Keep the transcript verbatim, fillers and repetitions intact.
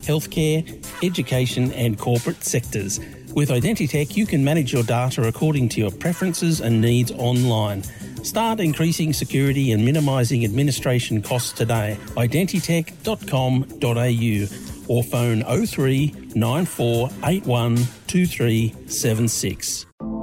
healthcare, education and corporate sectors. With Identitech, you can manage your data according to your preferences and needs online. Start increasing security and minimising administration costs today. identitech dot com dot a u or phone oh three nine four eight one two three seven six.